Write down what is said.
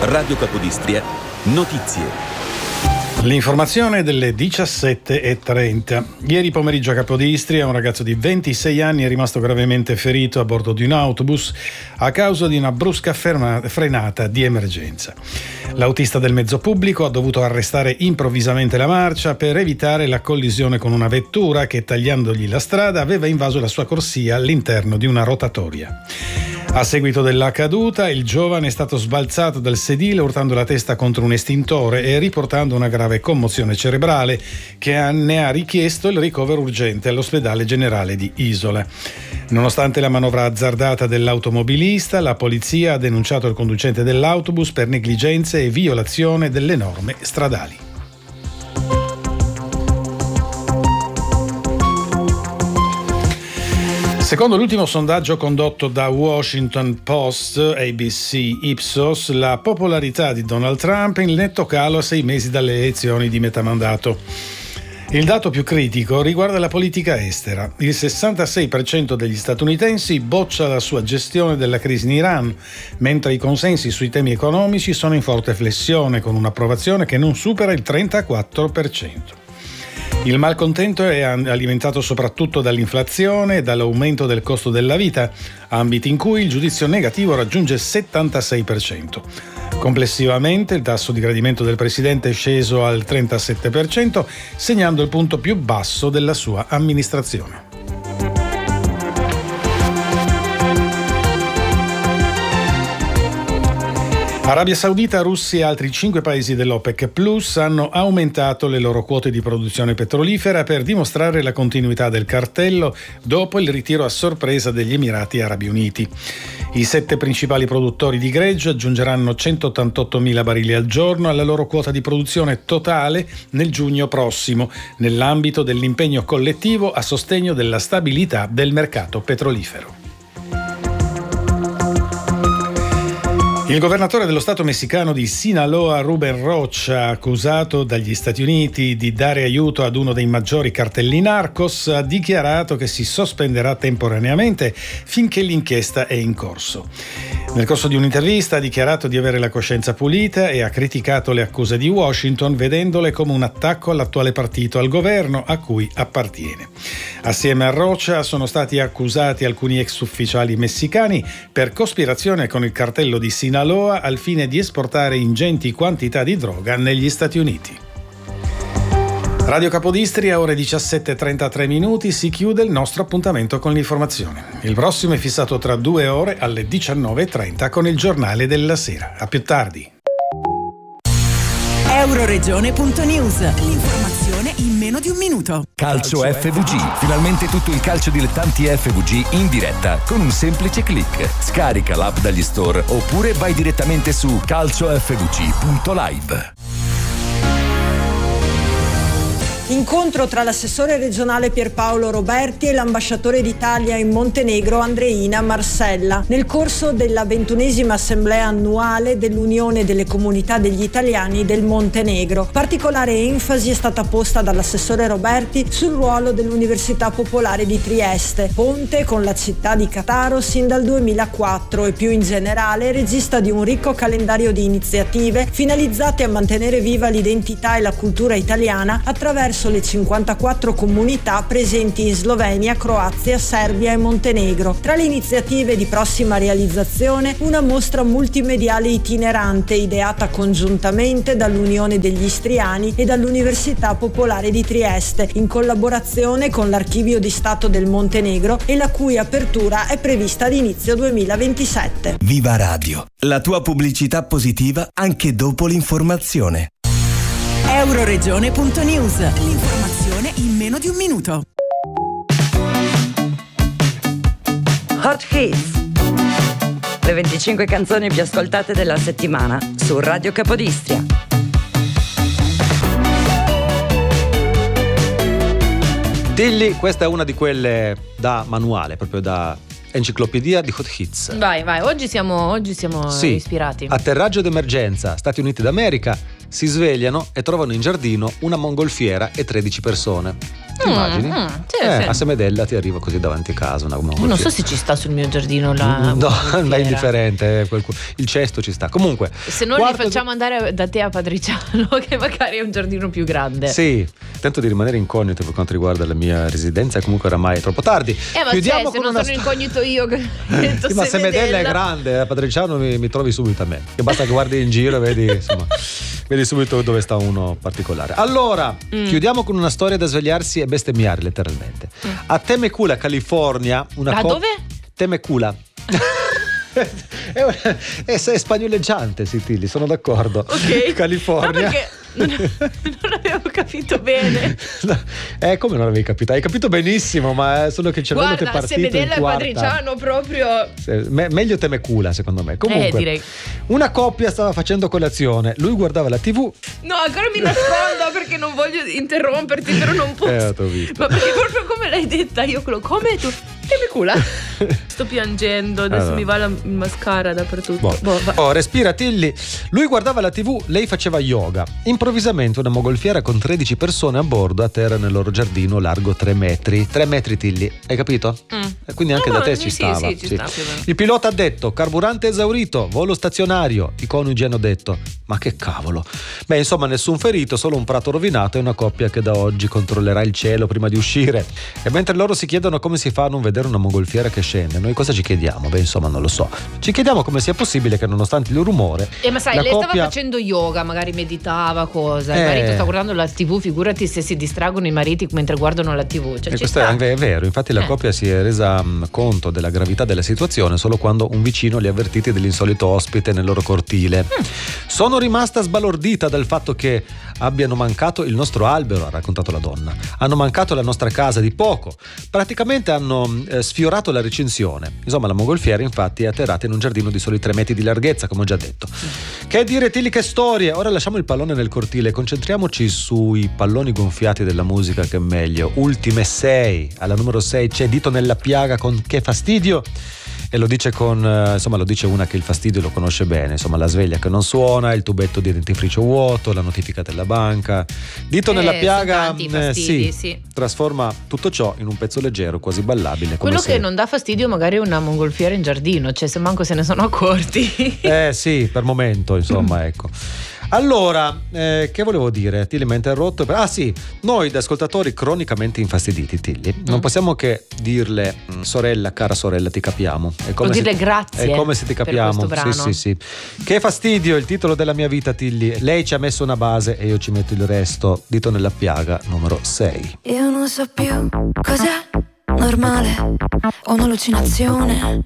Radio Capodistria, notizie. L'informazione delle 17:30. Ieri pomeriggio a Capodistria un ragazzo di 26 anni è rimasto gravemente ferito a bordo di un autobus a causa di una brusca frenata di emergenza. L'autista del mezzo pubblico ha dovuto arrestare improvvisamente la marcia per evitare la collisione con una vettura che, tagliandogli la strada, aveva invaso la sua corsia all'interno di una rotatoria. A seguito della caduta, il giovane è stato sbalzato dal sedile urtando la testa contro un estintore e riportando una grave commozione cerebrale che ne ha richiesto il ricovero urgente all'ospedale generale di Isola. Nonostante la manovra azzardata dell'automobilista, la polizia ha denunciato il conducente dell'autobus per negligenze e violazione delle norme stradali. Secondo l'ultimo sondaggio condotto da Washington Post, ABC, Ipsos, la popolarità di Donald Trump è in netto calo a 6 mesi dalle elezioni di metà mandato. Il dato più critico riguarda la politica estera. Il 66% degli statunitensi boccia la sua gestione della crisi in Iran, mentre i consensi sui temi economici sono in forte flessione, con un'approvazione che non supera il 34%. Il malcontento è alimentato soprattutto dall'inflazione e dall'aumento del costo della vita, ambiti in cui il giudizio negativo raggiunge il 76%. Complessivamente il tasso di gradimento del presidente è sceso al 37%, segnando il punto più basso della sua amministrazione. Arabia Saudita, Russia e altri 5 paesi dell'OPEC Plus hanno aumentato le loro quote di produzione petrolifera per dimostrare la continuità del cartello dopo il ritiro a sorpresa degli Emirati Arabi Uniti. I 7 principali produttori di greggio aggiungeranno 188.000 barili al giorno alla loro quota di produzione totale nel giugno prossimo, nell'ambito dell'impegno collettivo a sostegno della stabilità del mercato petrolifero. Il governatore dello Stato messicano di Sinaloa, Ruben Rocha, accusato dagli Stati Uniti di dare aiuto ad uno dei maggiori cartelli narcos, ha dichiarato che si sospenderà temporaneamente finché l'inchiesta è in corso. Nel corso di un'intervista ha dichiarato di avere la coscienza pulita e ha criticato le accuse di Washington, vedendole come un attacco all'attuale partito al governo a cui appartiene. Assieme a Rocha sono stati accusati alcuni ex ufficiali messicani per cospirazione con il cartello di Sinaloa al fine di esportare ingenti quantità di droga negli Stati Uniti. Radio Capodistria, ore 17:33, si chiude il nostro appuntamento con l'informazione. Il prossimo è fissato tra 2 ore alle 19:30 con il giornale della sera. A più tardi. Euroregione.news. L'informazione in meno di un minuto. Calcio FVG. Finalmente tutto il calcio dilettanti FVG in diretta con un semplice click. Scarica l'app dagli store oppure vai direttamente su calciofvg.live. Incontro tra l'assessore regionale Pierpaolo Roberti e l'ambasciatore d'Italia in Montenegro Andreina Marsella nel corso della 21esima assemblea annuale dell'Unione delle Comunità degli Italiani del Montenegro. Particolare enfasi è stata posta dall'assessore Roberti sul ruolo dell'Università Popolare di Trieste, ponte con la città di Cataro sin dal 2004 e più in generale regista di un ricco calendario di iniziative finalizzate a mantenere viva l'identità e la cultura italiana attraverso le 54 comunità presenti in Slovenia, Croazia, Serbia e Montenegro. Tra le iniziative di prossima realizzazione, una mostra multimediale itinerante ideata congiuntamente dall'Unione degli Istriani e dall'Università Popolare di Trieste, in collaborazione con l'Archivio di Stato del Montenegro e la cui apertura è prevista ad inizio 2027. Viva Radio, la tua pubblicità positiva anche dopo l'informazione. Euroregione.news. L'informazione in meno di un minuto. Hot Hits. Le 25 canzoni più ascoltate della settimana su Radio Capodistria. Tilly, questa è una di quelle da manuale, proprio da enciclopedia di Hot Hits. Vai, oggi siamo sì, ispirati. Atterraggio d'emergenza, Stati Uniti d'America, si svegliano e trovano in giardino una mongolfiera e 13 persone. Ti immagini? Sì. A Semedella ti arriva così davanti a casa una mongolfiera. Non so se ci sta sul mio giardino la No, mongolfiera. è indifferente. Il cesto ci sta. Comunque, se non li facciamo andare da te a Padriciano, che magari è un giardino più grande. Sì, tento di rimanere incognito per quanto riguarda la mia residenza, e comunque oramai è troppo tardi. Ma chiudiamo se non sono incognito io che sì, ma Semedella è grande, a Padriciano mi trovi subito a me, che basta che guardi in giro e vedi, insomma, vedi subito dove sta uno particolare. Allora, chiudiamo con una storia da svegliarsi e bestemmiare letteralmente. A Temecula, California, dove? Temecula. è spagnoleggiante, Tilly, sono d'accordo. Ok. California. No, perché non avevo capito bene. Come non avevi capito? Hai capito benissimo, ma solo che il cervello ti è partito in Semedella e quarta. Padriciano proprio. Meglio Temecula, secondo me. Comunque, direi. Una coppia stava facendo colazione, lui guardava la TV. No, ancora mi nascondo perché non voglio interromperti, però non posso. T'ho visto. Ma perché proprio come l'hai detta io, come tu? Temecula. Sto piangendo, adesso allora. mi va il mascara dappertutto. Respira, Tilly. Lui guardava la TV, lei faceva yoga. Improvvisamente una mongolfiera con 13 persone a bordo atterra nel loro giardino largo 3 metri. 3 metri, Tilly, hai capito? Quindi anche da te ci stava. Sì, ci sta più o meno. Il pilota ha detto: carburante esaurito, volo stazionario. I coniugi hanno detto: ma che cavolo. Beh, insomma, nessun ferito, solo un prato rovinato e una coppia che da oggi controllerà il cielo prima di uscire. E mentre loro si chiedono come si fa a non vedere una mongolfiera che scende, noi cosa ci chiediamo? Beh, insomma, non lo so. Ci chiediamo come sia possibile che nonostante il rumore ma sai, lei stava facendo yoga, magari meditava, cosa. Il marito sta guardando la TV, figurati se si distraggono i mariti mentre guardano la TV. Cioè, questo è vero, infatti la coppia si è resa conto della gravità della situazione solo quando un vicino li ha avvertiti dell'insolito ospite nel loro cortile. Sono rimasta sbalordita dal fatto che abbiano mancato il nostro albero, ha raccontato la donna. Hanno mancato la nostra casa di poco. Praticamente hanno sfiorato la recinzione. Insomma, la mongolfiera infatti è atterrata in un giardino di soli 3 metri di larghezza, come ho già detto. Che dire, Tilly, che storie. Ora lasciamo il pallone nel cortile, concentriamoci sui palloni gonfiati della musica, che è meglio. Ultime 6. Alla numero 6 c'è Dito nella piaga con Che fastidio. E lo dice lo dice una che il fastidio lo conosce bene, insomma, la sveglia che non suona, il tubetto di dentifricio vuoto, la notifica della banca. Dito nella piaga, sì. Trasforma tutto ciò in un pezzo leggero, quasi ballabile. Quello che non dà fastidio magari è una mongolfiera in giardino, cioè se manco se ne sono accorti. Sì, per momento, insomma, ecco. Allora, che volevo dire? Tilly mi ha interrotto. Noi da ascoltatori cronicamente infastiditi, Tilly, non possiamo che dirle: sorella, cara sorella, ti capiamo. È come dirle grazie. È come se ti capiamo. Sì. Che fastidio, il titolo della mia vita, Tilly. Lei ci ha messo una base e io ci metto il resto. Dito nella piaga, numero 6. Io non so più cos'è normale o un'allucinazione.